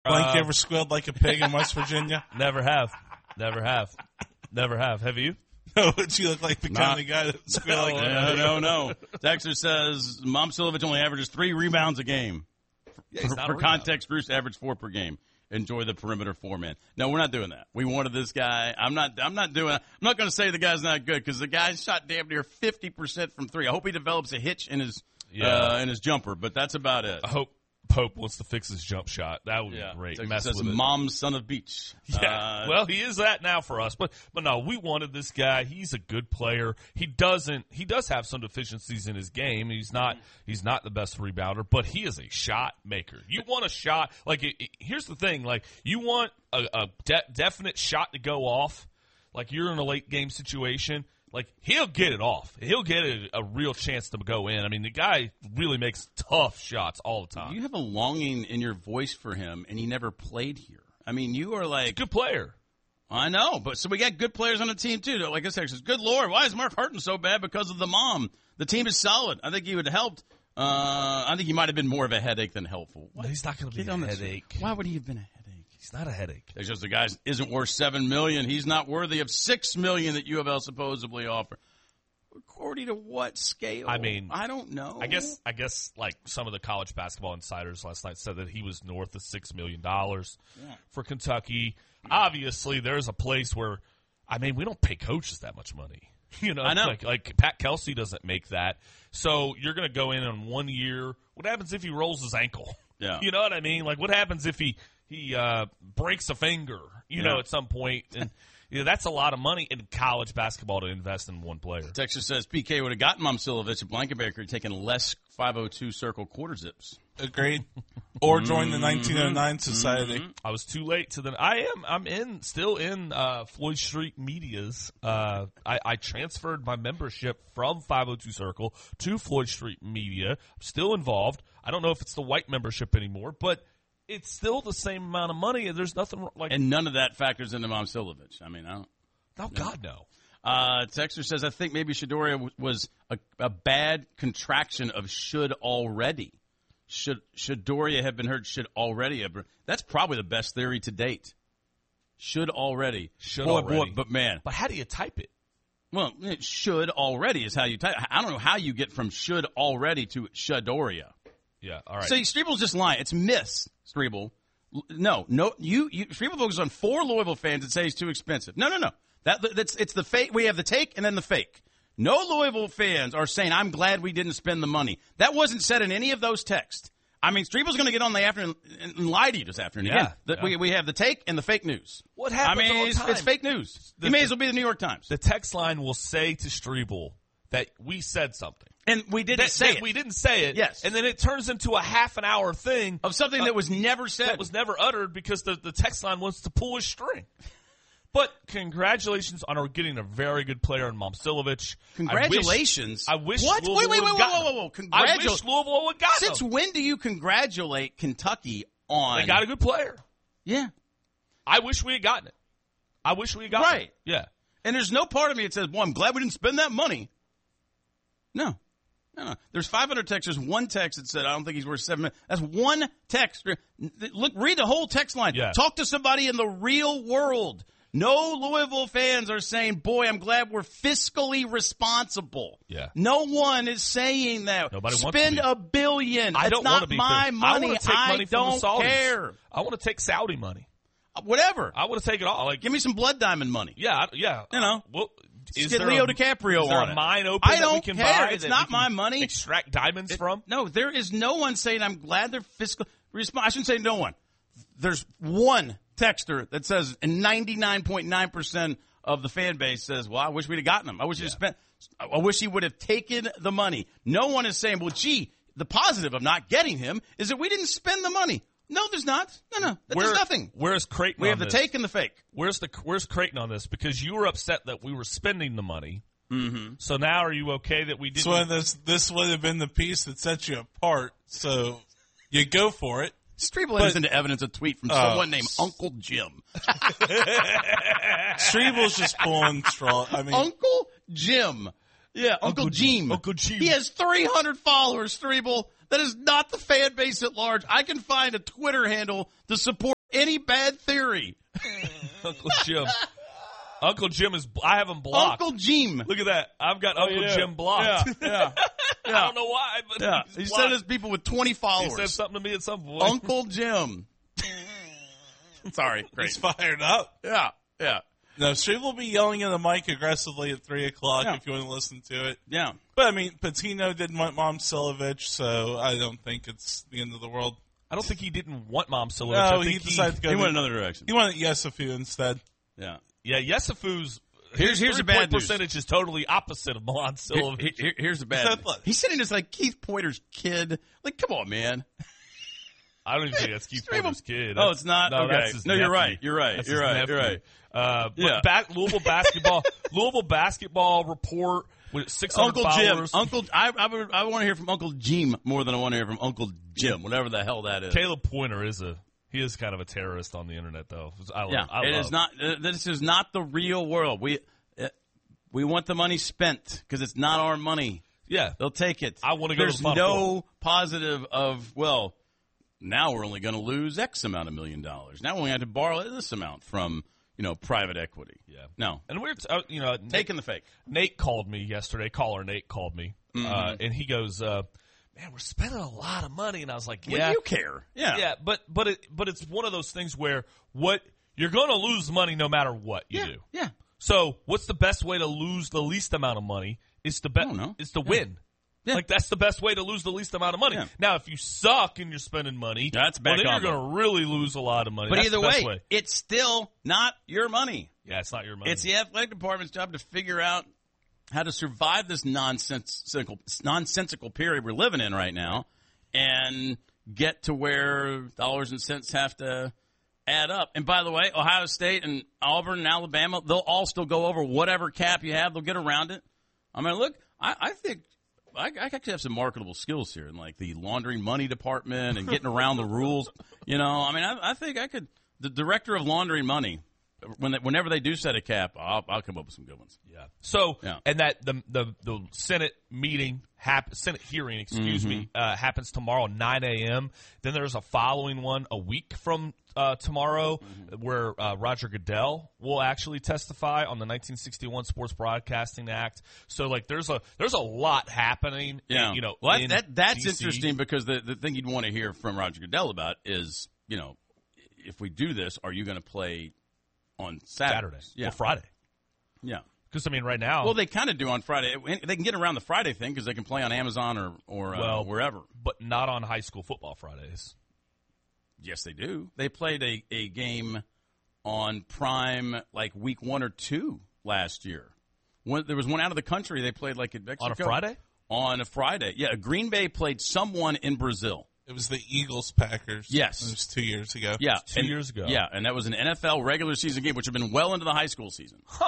Blank, you ever squealed like a pig in West Virginia? Never have. Have you? No, but you look like the kind of guy that squealed like a pig. No. Dexter says Momcilovic only averages 3 rebounds a game. For context, Bruce averaged 4 per game. Enjoy the perimeter 4-man. No, we're not doing that. We wanted this guy. I'm not going to say the guy's not good because the guy shot damn near 50% from 3. I hope he develops a hitch in his jumper, but that's about it. I hope Pope wants to fix his jump shot. That would be great. It says Mom's son of Beach. Yeah. Well, he is that now for us. But no, we wanted this guy. He's a good player. He does have some deficiencies in his game. He's not the best rebounder, but he is a shot maker. You want a shot. Here's the thing. You want a definite shot to go off. Like you're in a late game situation. He'll get it off. He'll get a real chance to go in. I mean, the guy really makes tough shots all the time. You have a longing in your voice for him, and he never played here. I mean, you are like... He's a good player. I know, but so we got good players on the team, too. Like I said, good Lord, why is Mark hurting so bad because of the mom? The team is solid. I think he would have helped. I think he might have been more of a headache than helpful. What? He's not going to be a headache. Why would he have been a headache? He's not a headache. It's just the guy isn't worth $7 million. He's not worthy of $6 million that U of L supposedly offer. According to what scale? I mean, I don't know. I guess like some of the college basketball insiders last night said that he was north of $6 million for Kentucky. Obviously, there's a place where, we don't pay coaches that much money. I know. Like Pat Kelsey doesn't make that. So you're going to go in on 1 year. What happens if he rolls his ankle? Yeah. You know what I mean? What happens if he breaks a finger, at some point? And that's a lot of money in college basketball to invest in one player. Texas says PK would have gotten Momcilovic if Blankenbaker had taken less 502 circle quarter zips. Agreed. Or join the 1909 Society. I was too late to the. I'm still in Floyd Street Media's. I transferred my membership from 502 Circle to Floyd Street Media. I'm still involved. I don't know if it's the white membership anymore, but it's still the same amount of money, and there's nothing like. And none of that factors into Momcilovic. I don't. Oh, God, no. Texter says, I think maybe Shadoria was a bad contraction of should already. Should Doria have been hurt? Should already have been. That's probably the best theory to date. Should already. Boy, but man. But how do you type it? Well, it should already is how you type. I don't know how you get from should already to Shadoria. Yeah, all right. See, Strebel's just lying. It's miss, Strebel. No. You Strebel focuses on 4 Louisville fans and say he's too expensive. No. It's the fake. We have the take and then the fake. No Louisville fans are saying, I'm glad we didn't spend the money. That wasn't said in any of those texts. Strebel's going to get on the afternoon and lie to you this afternoon. Yeah. We have the take and the fake news. What happens all the time? It's fake news. He may as well be the New York Times. The text line will say to Strebel that we said something. And we didn't say it. We didn't say it. Yes. And then it turns into a half an hour thing. Of something that was never said. That was never uttered because the text line wants to pull his string. But congratulations on getting a very good player in Momcilovic. Congratulations. I wish what? Louisville Wait. Whoa. I wish Louisville would got Since him. when do you congratulate Kentucky on? They got a good player. Yeah. I wish we had gotten it. Right. Yeah. And there's no part of me that says, well, I'm glad we didn't spend that money. No. There's 500 texters. One text that said, I don't think he's worth $7 million. That's one text. Look, read the whole text line. Yeah. Talk to somebody in the real world. No Louisville fans are saying, boy, I'm glad we're fiscally responsible. Yeah. No one is saying that. Nobody wants Spend to be. $1 billion. I don't want to It's be. not my money. I want to take money from the don't Saudis. care. I want to take Saudi money. Whatever. I want to take it all. Give me some Blood Diamond money. Yeah. Well, is get there Leo DiCaprio is there on a it. mine open I that we don't can care. buy? It's that not we my can money. Extract diamonds from? No, there is no one saying I'm glad they're fiscal. I shouldn't say no one. There's one texter that says, and 99.9% of the fan base says, well, I wish we'd have gotten him. I wish I wish he would have taken the money. No one is saying, well, gee, the positive of not getting him is that we didn't spend the money. No, there's not. No. There's nothing. Where's Creighton? We have the take and the fake. Where's Creighton on this? Because you were upset that we were spending the money. Mm-hmm. So now are you okay that we didn't? So this would have been the piece that set you apart. So you go for it. Strebel enters into evidence a tweet from someone named Uncle Jim. Strebel's just pulling straw. Uncle Jim. Yeah, Uncle Jim. Uncle Jim. He has 300 followers, Strebel. That is not the fan base at large. I can find a Twitter handle to support any bad theory. Uncle Jim. Uncle Jim is. I have him blocked. Uncle Jim. Look at that. I've got Uncle Jim blocked. Yeah. I don't know why, but Yeah. he's He blocked. said his people with 20 followers. He said something to me at some point. Uncle Jim. Sorry. Great. He's fired up. Yeah. Yeah. No, Steve will be yelling in the mic aggressively at 3 o'clock Yeah. if you want to listen to it. Yeah. But, I mean, Patino didn't want Mom Silovich, so I don't think it's the end of the world. I don't think he didn't want Mom Silovich. No, I think he decided to go He to- went another direction. He wanted Yesufu instead. Yeah. Yeah, Yesufu's. Here's the bad news. percentage is totally opposite of Mom Silovich. Here's the bad news. He's sitting just like Keith Pointer's kid. Like, come on, man. I don't even think that's Keith Porter's kid. Oh, it's not? No, Okay. that's his No, you're nephew. right. You're right. That's You're his right. nephew. You're right. But Louisville basketball report with 600 Uncle followers. Jim. I want to hear from Uncle Jim more than I want to hear from Uncle Jim, whatever the hell that is. Caleb Pointer is kind of a terrorist on the internet, though. Is not. This is not the real world. We want the money spent because it's not our money. Yeah, They'll take it. I want to go There's to the Final Four. no positive of, well, now we're only going to lose X amount of $1 million. Now we have to borrow this amount from, private equity. Yeah. No. And we're, Taking the fake. Nate called me yesterday. Caller Nate called me, Mm-hmm. and he goes, "Man, we're spending a lot of money." And I was like, What "Yeah, do you care? Yeah. yeah." But it's one of those things where you're going to lose money no matter what you do. Yeah. So what's the best way to lose the least amount of money? Is to bet. I don't know. Is to win. Yeah. Like that's the best way to lose the least amount of money. Yeah. Now, if you suck and you're spending money, That's back then on you're going to really lose a lot of money. But That's either the best way, it's still not your money. yeah, it's not your money. It's the athletic department's job to figure out how to survive this nonsensical period we're living in right now and get to where dollars and cents have to add up. And by the way, Ohio State and Auburn and Alabama, they'll all still go over whatever cap you have. They'll get around it. I mean, look, I think I actually have some marketable skills here in like the laundering money department and getting around the rules. I mean, I think I could. The director of laundering money, whenever they do set a cap, I'll come up with some good ones. Yeah. So, Yeah. and that the Senate meeting, Senate hearing, excuse me, happens tomorrow, 9 a.m. Then there's a following one a week from tomorrow where Roger Goodell will actually testify on the 1961 Sports Broadcasting Act. So, like, there's a lot happening. Yeah. Well, that's DC. interesting because the thing you'd want to hear from Roger Goodell about is, if we do this, are you going to play on Saturday Yeah. or Friday. Yeah. Because, I mean, right now. Well, they kind of do on Friday. They can get around the Friday thing because they can play on Amazon or wherever. But not on high school football Fridays. Yes, they do. They played a game on Prime like week 1 or 2 last year. There was one out of the country. They played like in Mexico. On a Friday? On a Friday. Yeah, Green Bay played someone in Brazil. It was the Eagles-Packers. Yes. It was 2 years ago. Yeah. 2 years ago. Yeah, and that was an NFL regular season game, which had been well into the high school season. Huh.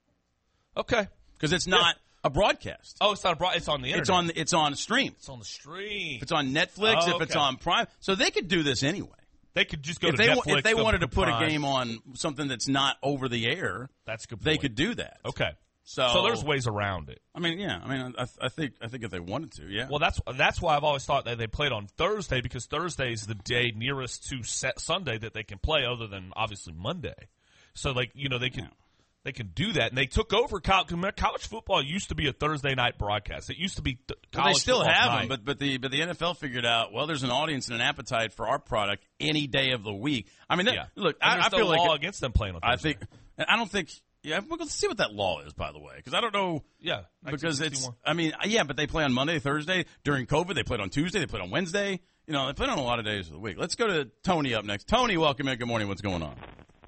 Okay. Because it's not a broadcast. Oh, it's not it's on the internet. It's on stream. It's on the stream. If it's on Netflix, Oh, if it's okay. on Prime. So they could do this anyway. They could just go If to Netflix. if they wanted to put Prime. a game on something that's not over the air, That's a good. they point. could do that. Okay. So there's ways around it. I mean, yeah. I mean, I think if they wanted to, yeah. Well, that's why I've always thought that they played on Thursday because Thursday is the day nearest to Sunday that they can play, other than obviously Monday. So, like, they can do that, and they took over college football. Used to be a Thursday night broadcast. It used to be college. They still football have night. them, but the NFL figured out, well, there's an audience and an appetite for our product any day of the week. I mean, yeah. look, And I there's feel no law like against them playing on Thursday. I don't think. Yeah, we're going to see what that law is, by the way, because I don't know. Yeah, because 1961. I mean, yeah, but they play on Monday, Thursday. During COVID, they played on Tuesday. They played on Wednesday. They played on a lot of days of the week. Let's go to Tony up next. Tony, welcome in. Good morning. What's going on?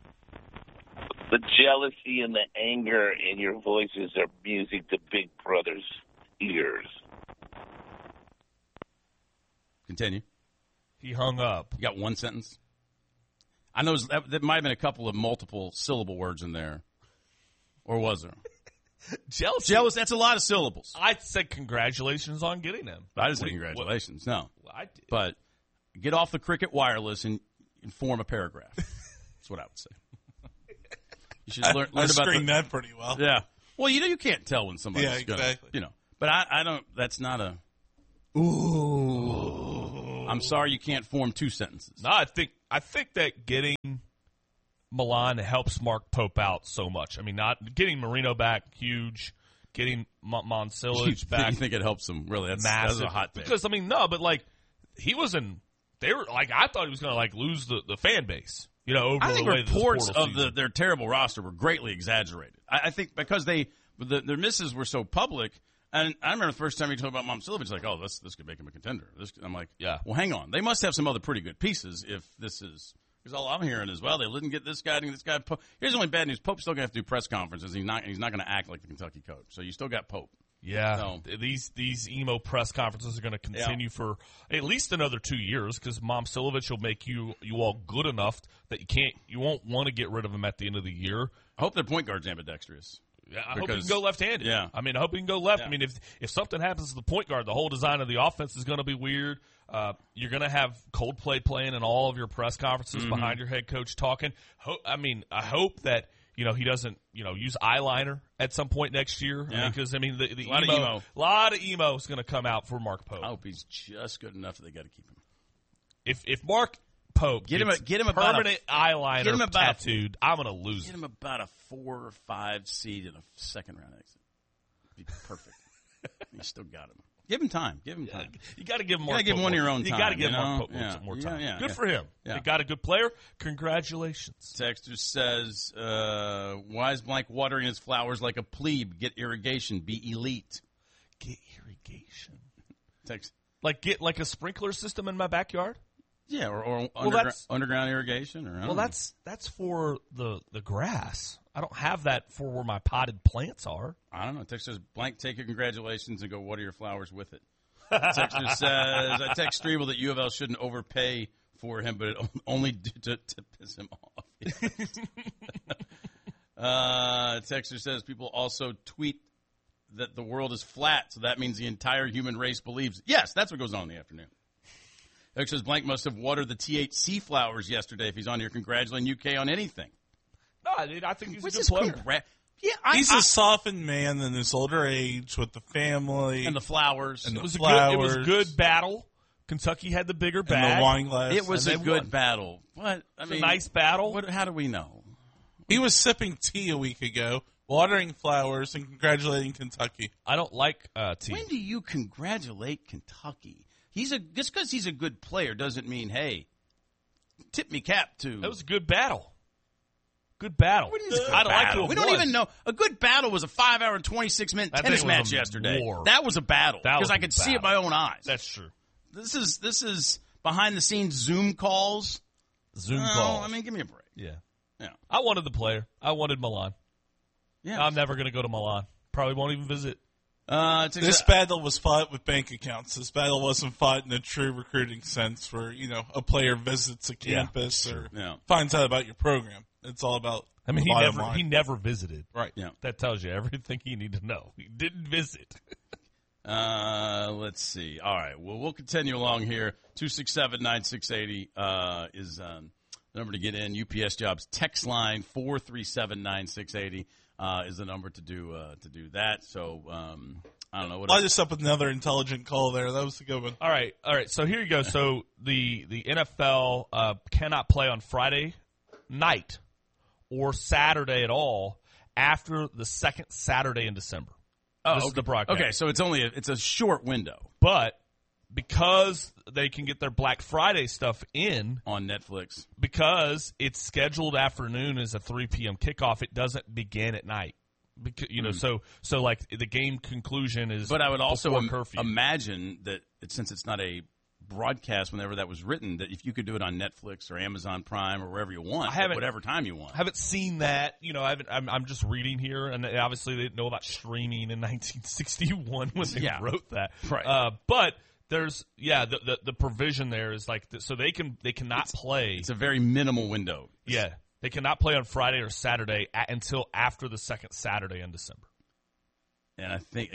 The jealousy and the anger in your voices are music to Big Brother's ears. Continue. He hung up. You got one sentence? I know there might have been a couple of multiple syllable words in there. Or was there? Jealous. That's a lot of syllables. I said congratulations on getting him. I didn't say congratulations, no. Well, I did. But get off the Cricket Wireless and form a paragraph. That's what I would say. You should learn I about screened that pretty well. Yeah. Well, you can't tell when somebody's Yeah, exactly. gonna, But I don't. That's not a. Ooh. I'm sorry, you can't form two sentences. No, I think I think that getting Milan helps Mark Pope out so much. I mean, not getting Marino back, huge. Getting Monsilich back. You think it helps him? Really, that's massive. That's a hot take. Because I mean, no, but like he was in. They were like I thought he was going to like lose the fan base. You know, over I think the way reports this of season. their terrible roster were greatly exaggerated. I think because their misses were so public. And I remember the first time he told about Momcilovic, like, oh, this could make him a contender. I'm like, yeah. Well, hang on. They must have some other pretty good pieces if this is. Because all I'm hearing is, well, they didn't get this guy, this guy. Here's the only bad news. Pope's still going to have to do press conferences. He's not going to act like the Kentucky coach. So you still got Pope. Yeah, So, these emo press conferences are going to continue for at least another 2 years because Momcilovic will make you all good enough that you won't want to get rid of him at the end of the year. I hope their point guard's ambidextrous. Yeah, I hope he can go left-handed. Yeah. I mean, I hope he can go left. Yeah. I mean, if something happens to the point guard, the whole design of the offense is going to be weird. You're going to have Coldplay playing in all of your press conferences behind your head coach talking. I hope that he doesn't use eyeliner at some point next year. Yeah. Because the a lot of emo is going to come out for Mark Pope. I hope he's just good enough that they got to keep him. If Mark Pope get him permanent eyeliner tattooed, I'm going to lose Get him about a 4 or 5 seed in a second round exit. Be perfect. You still got him. Give him time. Give him time. You got to give Mark. Give him one of your own You time. got to give Mark Pope more time. Yeah, Good for him. Yeah. They got a good player. Congratulations. Texter says, why is Blank watering his flowers like a plebe? Get irrigation. Be elite. Get irrigation. Text. Get a sprinkler system in my backyard? Yeah, or that's underground irrigation. Or that's for the grass. I don't have that for where my potted plants are. I don't know. Texter says, Blank, take your congratulations and go water your flowers with it. Texter says, I text Strebel that U of L shouldn't overpay for him, but it only to piss him off. Texter says, people also tweet that the world is flat, so that means the entire human race believes. Yes, that's what goes on in the afternoon. Texter says, Blank must have watered the THC flowers yesterday if he's on here congratulating UK on anything. No, I think he's a good player. He's a softened man in his older age with the family and the flowers. And it was the flowers. It was a good battle. Kentucky had the bigger bag. And the wine glass. It was a good battle. What? A nice battle. How do we know? He was sipping tea a week ago, watering flowers, and congratulating Kentucky. I don't like tea. When do you congratulate Kentucky? Just because he's a good player doesn't mean, hey, tip me cap to. That was a good battle. Good battle. I'd like to have We don't won. even know. A good battle was a 5-hour and 26-minute tennis match yesterday. War. That was a battle because I could see it with my own eyes. That's true. This is behind the scenes Zoom calls. Calls. I mean, give me a break. Yeah. Yeah. I wanted the player. I wanted Milan. Yeah. I'm never going to go to Milan. Probably won't even visit. This battle was fought with bank accounts. This battle wasn't fought in a true recruiting sense where, a player visits a campus or finds out about your program. It's all about he never visited. Right. Yeah. That tells you everything you need to know. He didn't visit. Let's see. All right. Well, we'll continue along here. 267-9680 is the number to get in. UPS Jobs text line 437-9680 is the number to do that. So I don't know. Light us up with another intelligent call there. That was a good one. All right. So here you go. So the NFL cannot play on Friday night or Saturday at all after the second Saturday in December. This is the broadcast. Okay, so it's a short window. But because they can get their Black Friday stuff in on Netflix, because it's scheduled afternoon as a 3 p.m. kickoff, it doesn't begin at night. Because, so like the game conclusion is. But I would also curfew. imagine that since it's not a broadcast, whenever that was written, that if you could do it on Netflix or Amazon Prime or wherever you want, at whatever time you want. I haven't seen that. I'm just reading here, and obviously they didn't know about streaming in 1961 when they wrote that. Right. But there's the provision there is like so they cannot play. It's a very minimal window. Yeah, they cannot play on Friday or Saturday until after the second Saturday in December. And I think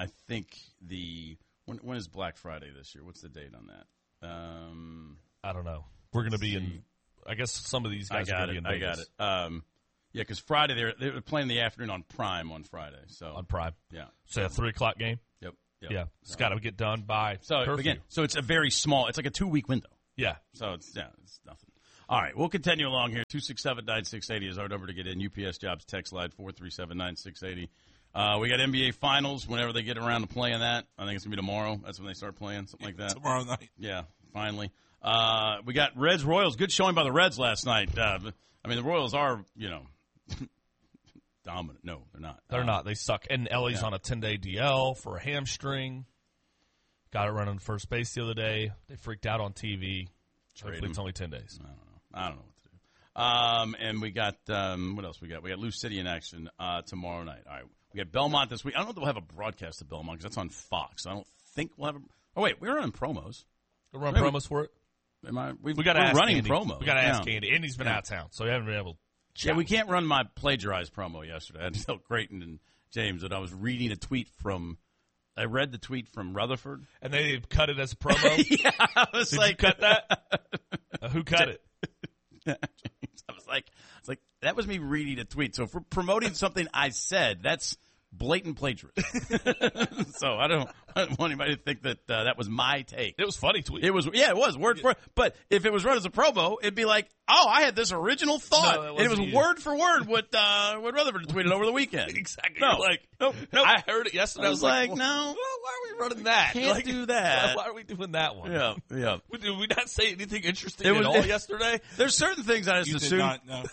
when is Black Friday this year? What's the date on that? I don't know. We're going to be in. I guess some of these guys are going to be in Vegas. I got it. Because Friday they're playing in the afternoon on Prime on Friday. So on Prime, yeah. So a 3:00 game. Yep. Yeah, it's got to get done by curfew. So it's a very small. It's like a 2-week window. Yeah. So it's nothing. All right, we'll continue along here. 267-9680 is our number to get in. UPS Jobs text line 437-9680. We got NBA Finals whenever they get around to playing that. I think it's going to be tomorrow. That's when they start playing, something like that. Tomorrow night. Yeah, finally. We got Reds-Royals. Good showing by the Reds last night. The Royals are, dominant. No, they're not. They're not. They suck. And Ellie's on a 10-day DL for a hamstring. Got it running first base the other day. They freaked out on TV. Hopefully it's only 10 days. I don't know what to do. And we got what else we got? We got Lou City in action tomorrow night. All right, we got Belmont this week. I don't know if we'll have a broadcast of Belmont because that's on Fox. I don't think we'll have. Wait, we're running promos. We'll run promos for it. We got to ask running Andy. Promos. We got to ask Andy. Andy's been out of town, so we haven't been able to chat. Yeah, we can't run my plagiarized promo yesterday. I had to tell Creighton and James that I was reading a tweet from. I read the tweet from Rutherford, and they cut it as a promo. Yeah, I was Did like, you cut that? Who cut it? I was like, that was me reading a tweet. So if we're promoting something I said, that's blatant plagiarism. So I don't want anybody to think that that was my take. It was funny tweet. It was word for word. But if it was run as a promo, it'd be like, oh, I had this original thought, and it was word for word what Rutherford tweeted over the weekend. Exactly. No, You're like, nope. I heard it yesterday. I was like, no, well, why are we running that? Can't do that. Why are we doing that one? Yeah. Did we not say anything interesting at all yesterday? There's certain things I just assume. Did not, no.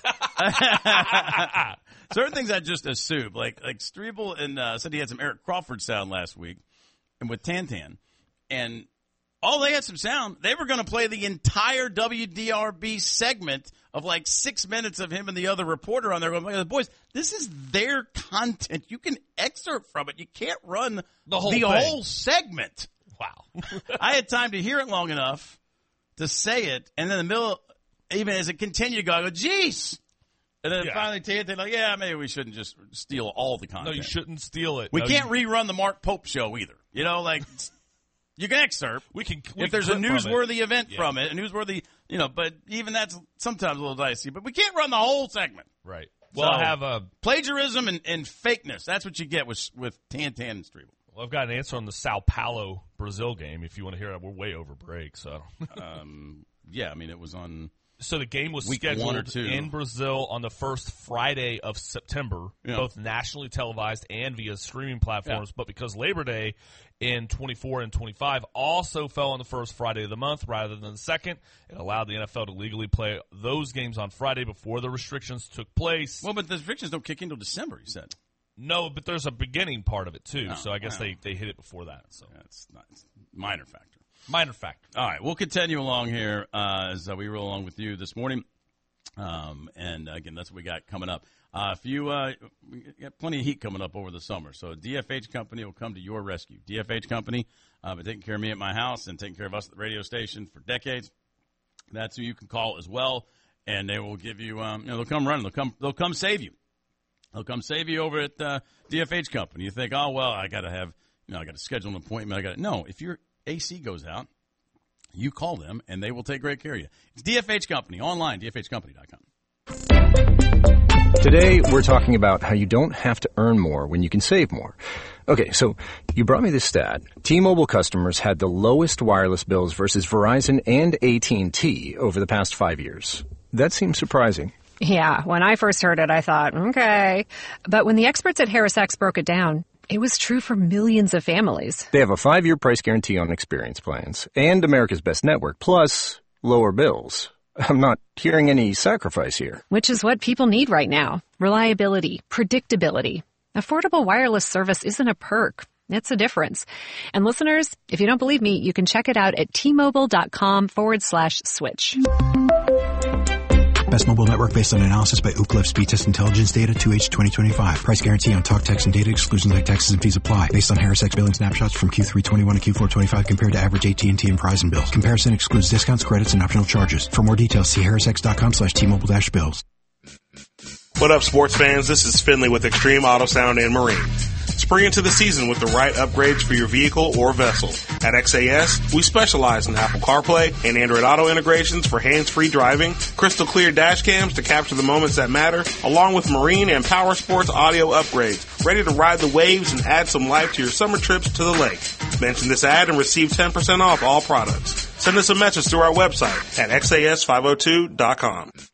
Certain things I just assume, like Strebel and said he had some Eric Crawford sound last week, and with Tantan, and they had some sound. They were going to play the entire WDRB segment of like 6 minutes of him and the other reporter on there going, boys, this is their content. You can excerpt from it. You can't run the whole segment. Wow. I had time to hear it long enough to say it, and then in the middle, even as it continued to go, I go, geez. And then finally, they're like, yeah, maybe we shouldn't just steal all the content. No, you shouldn't steal it. We can't rerun the Mark Pope show either. You can excerpt. If there's a newsworthy event from it, a newsworthy, but even that's sometimes a little dicey. But we can't run the whole segment. Right. Well, I have a plagiarism and fakeness. That's what you get with Tantan and Strebel. Well, I've got an answer on the Sao Paulo Brazil game. If you want to hear it, we're way over break. So, it was on. So the game was week scheduled 1 or 2 in Brazil on the first Friday of September, both nationally televised and via streaming platforms. But because Labor Day in 24 and 25 also fell on the first Friday of the month rather than the second, it allowed the NFL to legally play those games on Friday before the restrictions took place. Well, but the restrictions don't kick in until December, you said. No, but there's a beginning part of it, too. So I guess they hit it before that. So it's not minor factor. Minor factor. All right, we'll continue along here as we roll along with you this morning. And, again, that's what we got coming up. We got plenty of heat coming up over the summer. So DFH Company will come to your rescue. DFH Company, been taking care of me at my house and taking care of us at the radio station for decades. That's who you can call as well. And they will give you, they'll come running. They'll come save you. They'll come save you over at DFH Company. You think, oh, well, I got to schedule an appointment. No, if your AC goes out, you call them, and they will take great care of you. It's DFH Company, online, dfhcompany.com. Today, we're talking about how you don't have to earn more when you can save more. Okay, so you brought me this stat. T-Mobile customers had the lowest wireless bills versus Verizon and AT&T over the past 5 years. That seems surprising. Yeah, when I first heard it, I thought, okay. But when the experts at HarrisX broke it down, it was true for millions of families. They have a 5-year price guarantee on experience plans and America's Best Network, plus lower bills. I'm not hearing any sacrifice here. Which is what people need right now. Reliability, predictability. Affordable wireless service isn't a perk. It's a difference. And listeners, if you don't believe me, you can check it out at T-Mobile.com/switch. Best mobile network based on analysis by Ookla of speed test intelligence data 2H 2025. Price guarantee on talk, text, and data. Exclusions like taxes and fees apply. Based on HarrisX billing snapshots from Q3 21 to Q4 25 compared to average AT&T and Verizon bills. Comparison excludes discounts, credits, and optional charges. For more details, see harrisx.com/T-Mobile-bills. What up, sports fans? This is Finley with Extreme Auto Sound and Marine. Spring into the season with the right upgrades for your vehicle or vessel. At XAS, we specialize in Apple CarPlay and Android Auto integrations for hands-free driving, crystal clear dash cams to capture the moments that matter, along with marine and power sports audio upgrades, ready to ride the waves and add some life to your summer trips to the lake. Mention this ad and receive 10% off all products. Send us a message through our website at xas502.com.